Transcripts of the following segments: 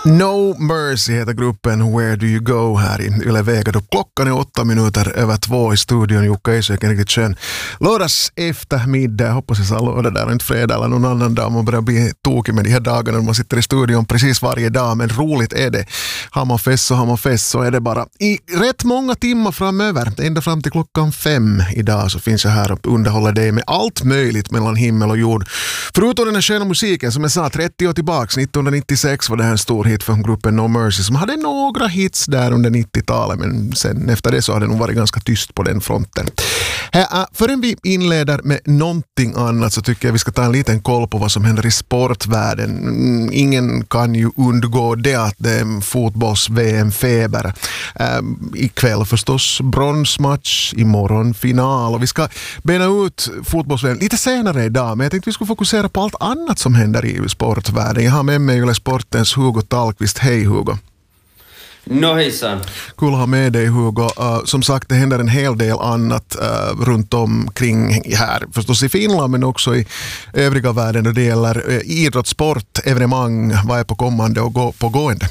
No Mercy heter gruppen Where Do You Go här i Yle Vega. Då klockan är 2:08 i studion. Jukka Esök, en riktigt skön lördags eftermiddag. Jag hoppas jag sa lördag där och inte fredag eller någon annan dag. Man börjar bli tokig med de här dagarna när man sitter i studion precis varje dag. Men roligt är det. Har man fest så är det bara i rätt många timmar framöver. Ända fram till klockan 5 idag så finns jag här och underhåller dig med allt möjligt mellan himmel och jord. Förutom den här sköna musiken som jag sa 30 år tillbaks, 1996 var det här en stor hit från gruppen No Mercy som hade några hits där under 90-talet, men sen efter det så har det nog varit ganska tyst på den fronten. Förrän vi inleder med någonting annat så tycker jag vi ska ta en liten koll på vad som händer i sportvärlden. Ingen kan ju undgå det att det är fotbolls-VM-feber. Ikväll förstås bronsmatch, imorgon final, och vi ska bena ut fotbolls-VM lite senare idag, men jag tänkte vi skulle fokusera på allt annat som händer i sportvärlden. Jag har med mig Yle Sportens Hugo Tallqvist. Hej Hugo. No hejsan. Kul att ha med dig Hugo. Som sagt, det händer en hel del annat runt omkring här. Förstås i Finland men också i övriga världen då det gäller idrottssport, evenemang. Vad är på kommande och pågående?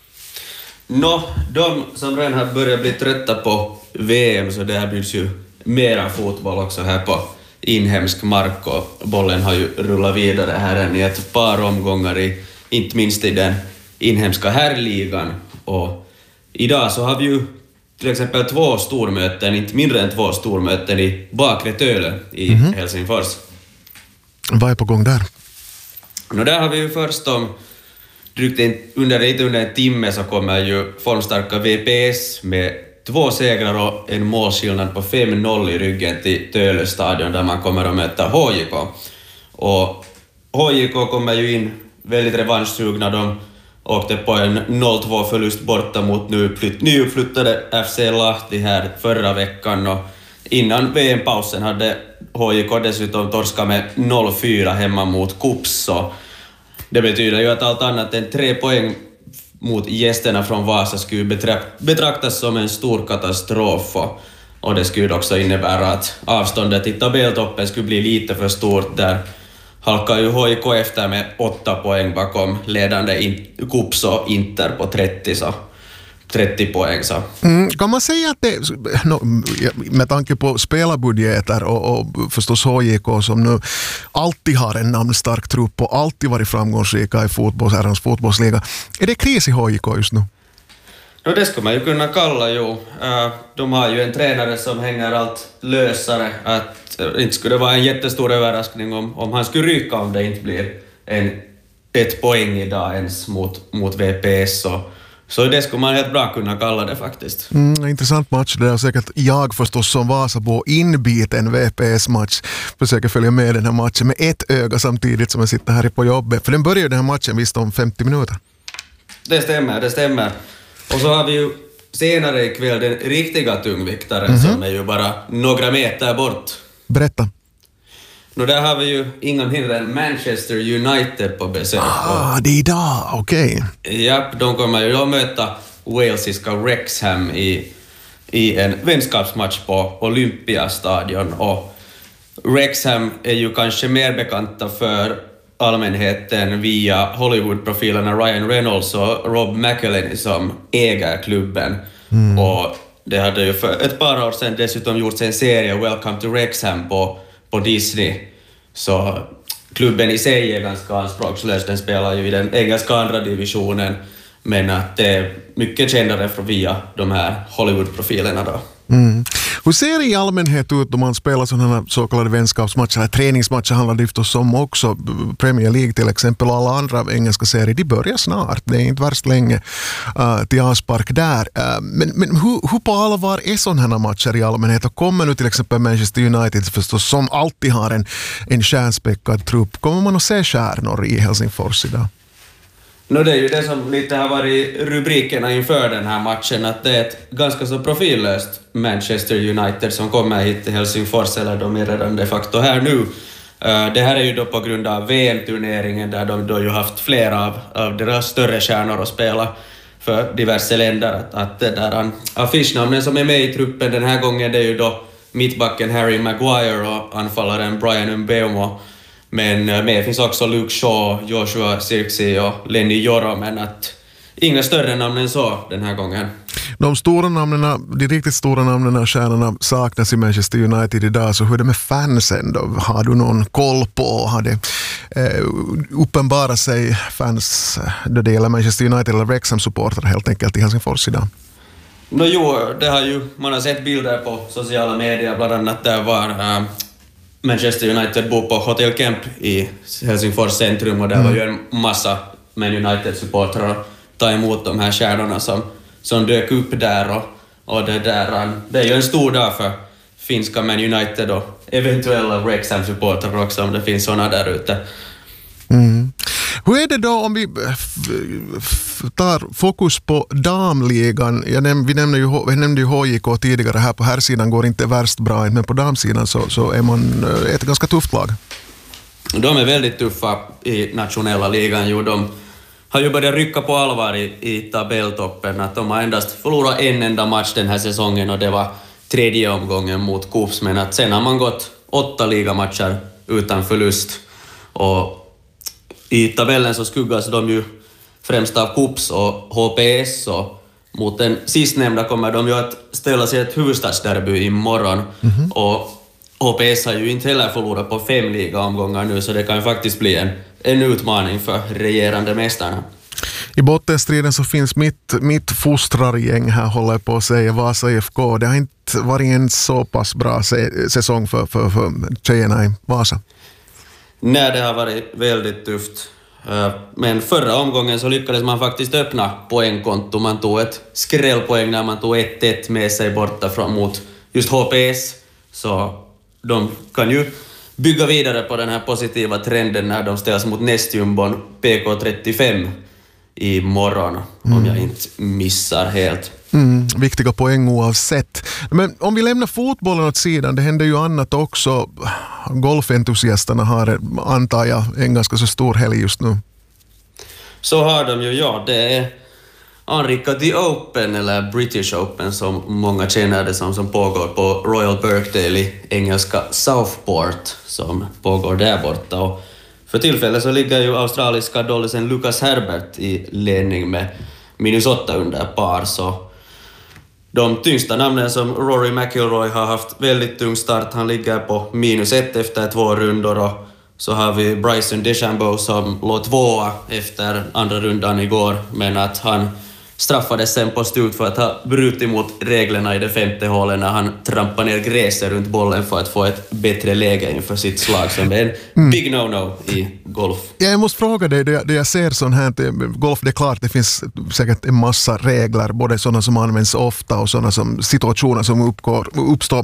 De som redan har börjat bli trötta på VM, så det här bjuds ju mera fotboll också här på inhemsk mark, och bollen har ju rullat vidare här än i ett par omgångar inte minst i den inhemska herrligan. Och idag så har vi ju till exempel inte mindre än två stormöten i Bakre Töle i Helsingfors. Vad är på gång där? Där har vi ju först om under en timme så kommer ju formstarka VPS med 2 segrar och en målskillnad på 5-0 i ryggen till Töle stadion där man kommer att möta HJK. Och HJK kommer ju in väldigt revanschsugna. De åkte på en 0-2 förlust borta mot nyuppflyttade FC Lahti här förra veckan, och innan VM-pausen hade HJK dessutom torskat med 0-4 hemma mot KuPS, så det betyder ju att allt annat än 3 poäng mot gästerna från Vasa skulle betraktas som en stor katastrof, och det skulle också innebära att avståndet till tabelltoppen skulle bli lite för stort. Där halkar ju HJK efter med 8 poäng bakom ledande KuPS och Inter på 30 poäng. Så. Kan man säga att det, med tanke på spelarbudgeter och förstås HJK som nu alltid har en namnstark trupp och alltid varit framgångsrika i herrans fotbollsliga, är det kris i HJK just nu? Det ska man ju kunna kalla, de har ju en tränare som hänger allt lösare. Att inte skulle det vara en jättestor överraskning om han skulle ryka om det inte blir ett poäng idag ens mot VPS. Så det skulle man helt bra kunna kalla det faktiskt. Intressant match det där. Säkert jag förstås som Vasabo inbiten VPS-match försöker följa med den här matchen med ett öga samtidigt som jag sitter här på jobbet. För den börjar den här matchen visst om 50 minuter. Det stämmer. Och så har vi ju senare ikväll den riktiga tungviktaren som är ju bara några meter bort. Berätta. Där har vi ju ingen mindre än Manchester United på besök. Det är idag, okej. Japp, de kommer ju att möta walesiska Wrexham i en vänskapsmatch på Olympiastadion. Och Wrexham är ju kanske mer bekanta för allmänheten via Hollywood-profilerna Ryan Reynolds och Rob McElhenney som äger klubben. Och det hade ju för ett par år sedan dessutom gjorts en serie Welcome to Wrexham på Disney. Så klubben i sig är ganska anspråkslös. Den spelar ju i den engelska andra divisionen, men att det är mycket kändare via de här Hollywood-profilerna då. Hur ser det i allmänhet ut om man spelar sådana så kallade vänskapsmatcher eller träningsmatcher? Handlar det förstås om också Premier League till exempel och alla andra engelska serier. De börjar snart, det är inte värst länge till avspark där. Men hur på allvar är sådana här matcher i allmänhet? Och kommer nu till exempel Manchester United förstås som alltid har en stjärnspäckad trupp. Kommer man att se stjärnor i Helsingfors idag? Det är ju det som lite har varit rubrikerna inför den här matchen, att det är ett ganska så profillöst Manchester United som kommer hit till Helsingfors, eller de är redan de facto här nu. Det här är ju då på grund av VM-turneringen där de då ju haft flera av deras större stjärnor att spela för diverse länder. Att det där affischnamnen som är med i truppen den här gången, det är ju då mittbacken Harry Maguire och anfallaren Brian Mbeumo. Men med finns också Luke Shaw, Joshua Zirkzee och Lenny Joro, men att inga större namn än så den här gången. De stora namnen, de riktigt stora namnen och stjärnorna saknas i Manchester United idag, så hur är det med fansen då? Har du någon koll på? Har det uppenbara sig fans då det gäller Manchester United eller Wrexham-supportrar helt enkelt i Helsingfors idag? Det har ju, man har sett bilder på sociala medier, bland annat där var Manchester United bor på Hotel Kemp i Helsingfors centrum, och där var ju en massa Man United-supportrar och ta emot de här stjärnorna som dök upp där, och det är ju en stor dag för finska Man United och eventuella Wrexham-supportrar också, om det finns sådana där ute. Hur är det då om vi tar fokus på damligan? Vi nämnde ju HJK tidigare här. På här sidan går inte värst bra, men på damsidan så är man ett ganska tufft lag. De är väldigt tuffa i nationella ligan. De har ju börjat rycka på allvar i tabelltoppen. Att de har endast förlorat en enda match den här säsongen, och det var 3:e omgången mot Kups. Men att sen har man gått 8 ligamatcher utan förlust. Och i tabellen så skuggas de ju främst av Kups och HPS, och mot den sistnämnda kommer de ju att ställa sig ett huvudstadsderby imorgon. Och HPS har ju inte heller förlorat på 5 ligaomgångar nu, så det kan ju faktiskt bli en utmaning för regerande mästarna. I bottenstriden så finns mitt fostrargäng här, håller på att säga, Vasa IFK. Det har inte varit en så pass bra säsong för tjejerna i Vasa. Nej, det har varit väldigt tufft. Men förra omgången så lyckades man faktiskt öppna poängkonto. Man tog ett skrällpoäng när man tog 1-1 med sig borta mot just HPS. Så de kan ju bygga vidare på den här positiva trenden när de ställs mot nästjumbon PK35 i morgon, om jag inte missar helt. Viktiga poäng oavsett. Men om vi lämnar fotbollen åt sidan, det händer ju annat också. Golfentusiasterna har, antar jag, en ganska så stor helg just nu. Så har de ju, ja. Det är anrika The Open, eller British Open som många känner det som pågår på Royal Birkdale i engelska Southport, som pågår där borta. Och för tillfället så ligger ju australiska dollisen Lucas Herbert i ledning med -8 under par, så de tyngsta namnen som Rory McIlroy har haft väldigt tung start. Han ligger på -1 efter 2 rundor, och så har vi Bryson DeChambeau som låg 2 efter andra rundan igår, men att han straffades sen på slut för att ha brutit mot reglerna i det 5:e hålet när han trampade ner gräset runt bollen för att få ett bättre läge inför sitt slag, som är en big no-no i golf. Ja, jag måste fråga dig, då jag ser sån här golf, det är klart det finns säkert en massa regler, både sådana som används ofta och sådana som situationer som uppstår